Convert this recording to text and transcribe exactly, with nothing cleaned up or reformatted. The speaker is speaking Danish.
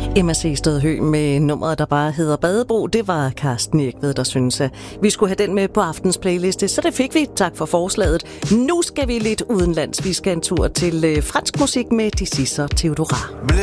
Emma C. Stødhø med nummeret, der bare hedder Badebro. Det var Karsten Ekved, der synes, at vi skulle have den med på aftens playliste, så det fik vi. Tak for forslaget. Nu skal vi lidt udenlands. Vi skal en tur til fransk musik med De Sisser Theodora.